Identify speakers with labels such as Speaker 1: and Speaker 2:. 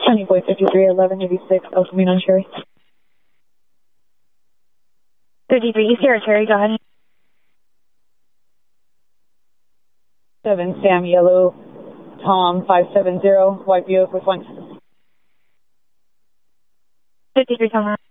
Speaker 1: County Boy 53, 1186, El Camino on Cherry.
Speaker 2: 53, East Sierra Cherry, go ahead.
Speaker 1: 7 Sam Yellow, Tom 570, White Buick with one.
Speaker 2: 53, Tom.